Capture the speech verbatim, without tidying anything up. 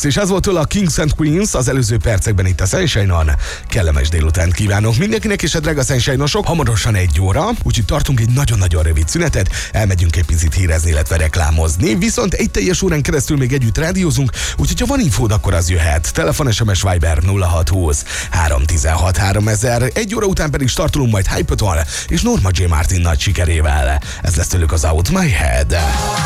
Ghost, és ez volt tőle a Kings and Queens az előző percekben itt a Sunshine-on. Kellemes délután kívánok mindenkinek, és a drága Sunshine-osok, hamarosan egy óra, úgyhogy tartunk egy nagyon-nagyon rövid szünetet, elmegyünk egy picit hírezni, illetve reklámozni, viszont egy teljes órán keresztül még együtt rádiózunk, úgyhogy ha van infód, akkor az jöhet. Telefon, es em es, Viber nulla hat húsz három tizenhat háromezer, egy óra után pedig startolunk majd Hype-tól és Norma J. Martin nagy sikerével. Ez lesz tőlük az Out My Head.